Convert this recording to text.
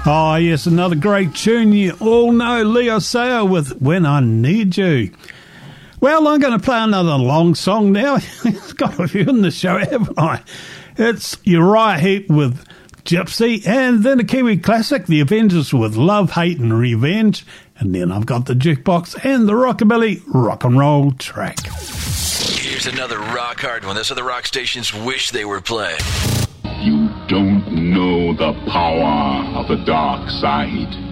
Oh, yes, another great tune. You all know Leo Sayer with When I Need You. Well, I'm going to play another long song now. It's got a few in the show, haven't I? It's Uriah Heep with Gypsy, and then a Kiwi classic, The Avengers with Love, Hate and Revenge. And then I've got the jukebox and the rockabilly rock and roll track. Here's another rock hard one. This is the rock stations wish they were playing. You don't know the power of the dark side.